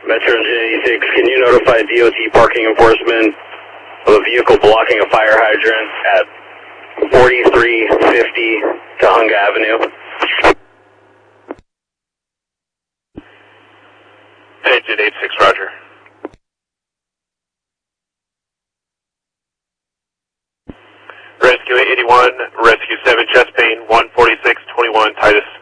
Metro Engine 86, can you notify DOT parking enforcement of a vehicle blocking a fire hydrant at 4350 Tahunga Avenue? Engine 86, roger. Rescue 81, Rescue 7, chest pain, 14621 Titus.